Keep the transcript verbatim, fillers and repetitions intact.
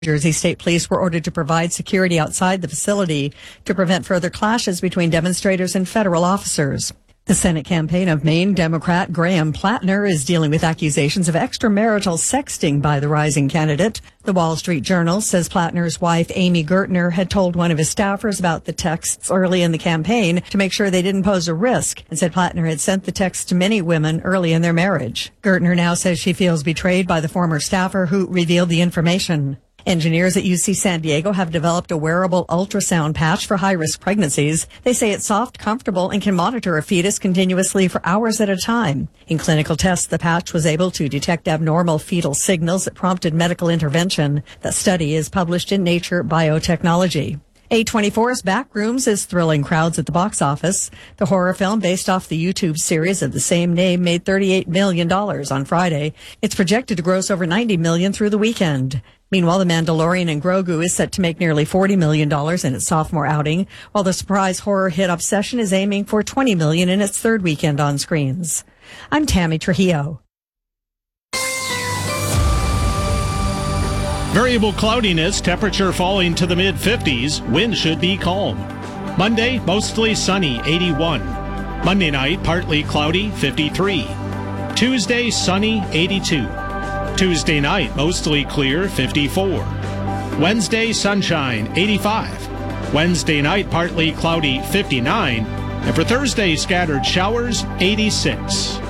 Jersey State Police were ordered to provide security outside the facility to prevent further clashes between demonstrators and federal officers. The Senate campaign of Maine Democrat Graham Plattner is dealing with accusations of extramarital sexting by the rising candidate. The Wall Street Journal says Plattner's wife, Amy Gertner, had told one of his staffers about the texts early in the campaign to make sure they didn't pose a risk, and said Plattner had sent the text to many women early in their marriage. Gertner now says she feels betrayed by the former staffer who revealed the information. Engineers at U C San Diego have developed a wearable ultrasound patch for high-risk pregnancies. They say it's soft, comfortable, and can monitor a fetus continuously for hours at a time. In clinical tests, the patch was able to detect abnormal fetal signals that prompted medical intervention. The study is published in Nature Biotechnology. A twenty-four's Backrooms is thrilling crowds at the box office. The horror film based off the YouTube series of the same name made thirty-eight million dollars on Friday. It's projected to gross over ninety million dollars through the weekend. Meanwhile, The Mandalorian and Grogu is set to make nearly forty million dollars in its sophomore outing, while the surprise horror hit Obsession is aiming for twenty million dollars in its third weekend on screens. I'm Tammy Trujillo. Variable cloudiness, temperature falling to the mid fifties, wind should be calm. Monday, mostly sunny, eighty-one. Monday night, partly cloudy, fifty-three. Tuesday, sunny, eighty-two. Tuesday night, mostly clear, fifty-four. Wednesday, sunshine, eighty-five. Wednesday night, partly cloudy, fifty-nine. And for Thursday, scattered showers, eighty-six.